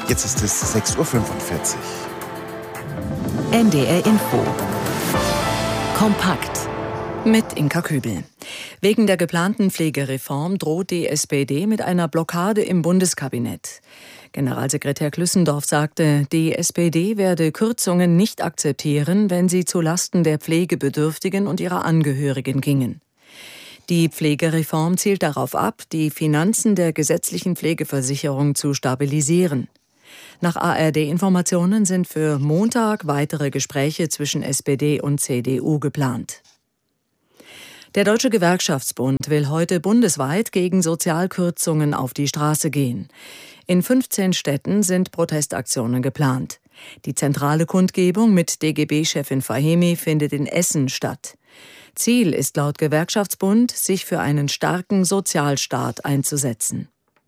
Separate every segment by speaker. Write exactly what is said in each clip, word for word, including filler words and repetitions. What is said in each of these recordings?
Speaker 1: Jetzt ist es sechs Uhr fünfundvierzig.
Speaker 2: N D R Info. Kompakt. Mit Inka Kübel. Wegen der geplanten Pflegereform droht die S P D mit einer Blockade im Bundeskabinett. Generalsekretär Klüssendorf sagte, die S P D werde Kürzungen nicht akzeptieren, wenn sie zulasten der Pflegebedürftigen und ihrer Angehörigen gingen. Die Pflegereform zielt darauf ab, die Finanzen der gesetzlichen Pflegeversicherung zu stabilisieren. Nach A R D-Informationen sind für Montag weitere Gespräche zwischen S P D und C D U geplant. Der Deutsche Gewerkschaftsbund will heute bundesweit gegen Sozialkürzungen auf die Straße gehen. In fünfzehn Städten sind Protestaktionen geplant. Die zentrale Kundgebung mit D G B-Chefin Fahemi findet in Essen statt. Ziel ist laut Gewerkschaftsbund, sich für einen starken Sozialstaat einzusetzen.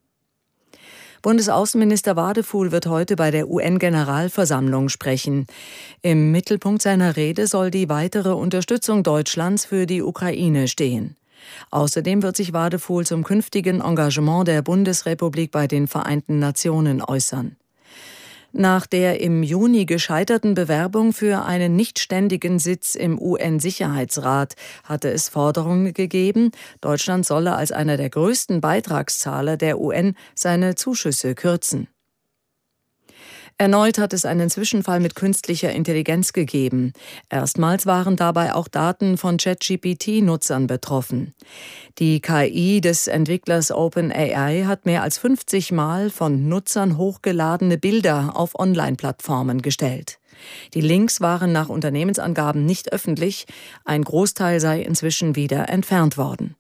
Speaker 2: Bundesaußenminister Wadefuhl wird heute bei der U N-Generalversammlung sprechen. Im Mittelpunkt seiner Rede soll die weitere Unterstützung Deutschlands für die Ukraine stehen. Außerdem wird sich Wadefuhl zum künftigen Engagement der Bundesrepublik bei den Vereinten Nationen äußern. Nach der im Juni gescheiterten Bewerbung für einen nichtständigen Sitz im U N-Sicherheitsrat hatte es Forderungen gegeben, Deutschland solle als einer der größten Beitragszahler der U N seine Zuschüsse kürzen. Erneut hat es einen Zwischenfall mit künstlicher Intelligenz gegeben. Erstmals waren dabei auch Daten von ChatGPT-Nutzern betroffen. Die K I des Entwicklers OpenAI hat mehr als fünfzig Mal von Nutzern hochgeladene Bilder auf Online-Plattformen gestellt. Die Links waren nach Unternehmensangaben nicht öffentlich. Ein Großteil sei inzwischen wieder entfernt worden.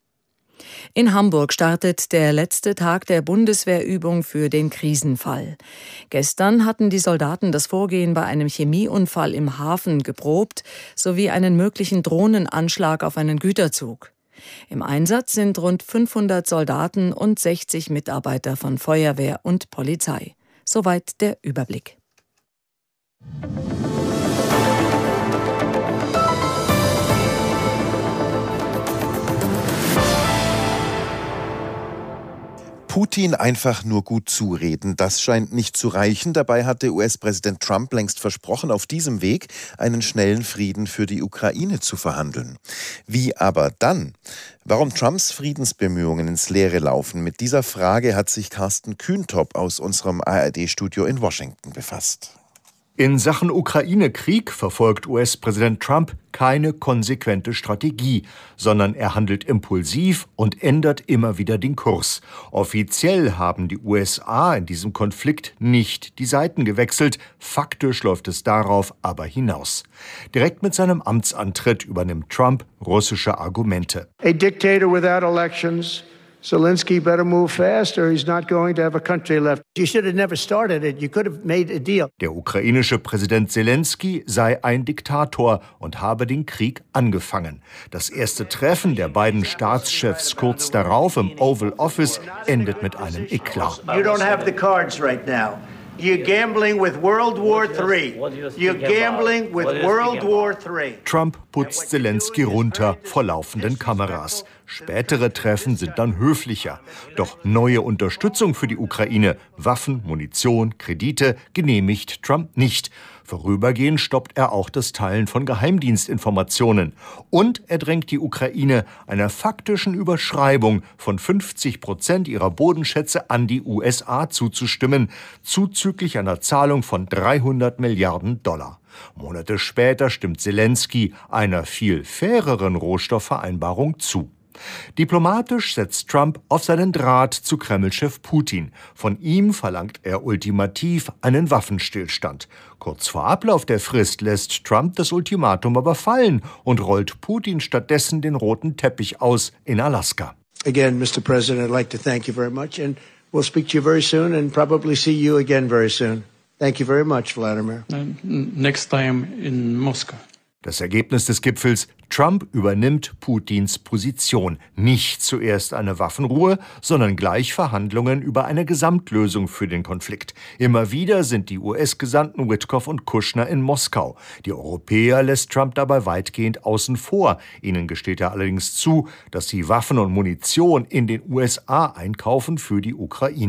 Speaker 2: In Hamburg startet der letzte Tag der Bundeswehrübung für den Krisenfall. Gestern hatten die Soldaten das Vorgehen bei einem Chemieunfall im Hafen geprobt, sowie einen möglichen Drohnenanschlag auf einen Güterzug. Im Einsatz sind rund fünfhundert Soldaten und sechzig Mitarbeiter von Feuerwehr und Polizei. Soweit der Überblick.
Speaker 1: Putin einfach nur gut zureden, das scheint nicht zu reichen. Dabei hatte U S-Präsident Trump längst versprochen, auf diesem Weg einen schnellen Frieden für die Ukraine zu verhandeln. Wie aber dann? Warum Trumps Friedensbemühungen ins Leere laufen, mit dieser Frage hat sich Carsten Kühntop aus unserem A R D-Studio in Washington befasst.
Speaker 3: In Sachen Ukraine-Krieg verfolgt U S-Präsident Trump keine konsequente Strategie, sondern er handelt impulsiv und ändert immer wieder den Kurs. Offiziell haben die U S A in diesem Konflikt nicht die Seiten gewechselt, faktisch läuft es darauf aber hinaus. Direkt mit seinem Amtsantritt übernimmt Trump russische Argumente.
Speaker 4: A dictator without elections. Zelensky better move fast or he's not going to have a country left. You should have never started it. You could have made a deal.
Speaker 3: Der ukrainische Präsident Zelensky sei ein Diktator und habe den Krieg angefangen. Das erste Treffen der beiden Staatschefs kurz darauf im Oval Office endet mit einem Eklat.
Speaker 4: You don't have the cards right now. You're gambling with World War Three. You're gambling with World War Three.
Speaker 3: Trump putzt Zelensky runter vor laufenden Kameras. Spätere Treffen sind dann höflicher. Doch neue Unterstützung für die Ukraine, Waffen, Munition, Kredite genehmigt Trump nicht. Vorübergehend stoppt er auch das Teilen von Geheimdienstinformationen. Und er drängt die Ukraine einer faktischen Überschreibung von fünfzig Prozent ihrer Bodenschätze an die U S A zuzustimmen, zuzüglich einer Zahlung von dreihundert Milliarden Dollar. Monate später stimmt Zelensky einer viel faireren Rohstoffvereinbarung zu. Diplomatisch setzt Trump auf seinen Draht zu Kreml-Chef Putin. Von ihm verlangt er ultimativ einen Waffenstillstand. Kurz vor Ablauf der Frist lässt Trump das Ultimatum aber fallen und rollt Putin stattdessen den roten Teppich aus in Alaska.
Speaker 4: Again, Mister President, I'd like to thank you very much and we'll speak to you very soon and probably see you again very soon. Thank you very much, Vladimir.
Speaker 5: Next time in Moscow.
Speaker 3: Das Ergebnis des Gipfels: Trump übernimmt Putins Position. Nicht zuerst eine Waffenruhe, sondern gleich Verhandlungen über eine Gesamtlösung für den Konflikt. Immer wieder sind die U S-Gesandten Witkoff und Kushner in Moskau. Die Europäer lässt Trump dabei weitgehend außen vor. Ihnen gesteht er allerdings zu, dass sie Waffen und Munition in den U S A einkaufen für die Ukraine.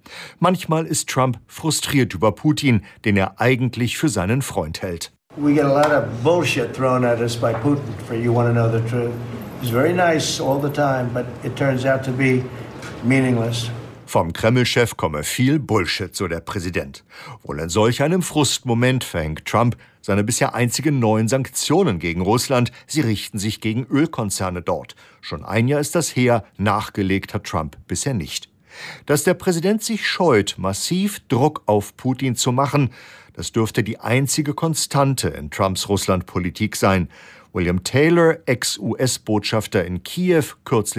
Speaker 3: Manchmal ist Trump frustriert über Putin, den er eigentlich für seinen Freund hält.
Speaker 4: We get a lot of bullshit thrown at us by Putin, for you want to know the truth. He's very nice all the time, but it turns out to be meaningless.
Speaker 3: Vom Kreml-Chef komme viel Bullshit, so der Präsident. Wohl in solch einem Frustmoment verhängt Trump seine bisher einzigen neuen Sanktionen gegen Russland. Sie richten sich gegen Ölkonzerne dort. Schon ein Jahr ist das her, nachgelegt hat Trump bisher nicht. Dass der Präsident sich scheut, massiv Druck auf Putin zu machen, das dürfte die einzige Konstante in Trumps Russlandpolitik sein. William Taylor, Ex-U S-Botschafter in Kiew, kürzlich